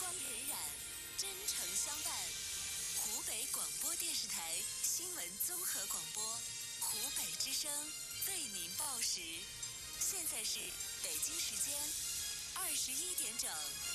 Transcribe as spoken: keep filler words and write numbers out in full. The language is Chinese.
光荏苒，真诚相伴。湖北广播电视台新闻综合广播，湖北之声为您报时。现在是北京时间二十一点整。